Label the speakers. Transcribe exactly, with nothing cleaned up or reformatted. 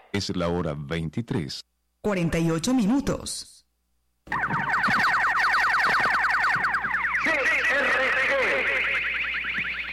Speaker 1: Es la hora veintitrés.
Speaker 2: cuarenta y ocho minutos.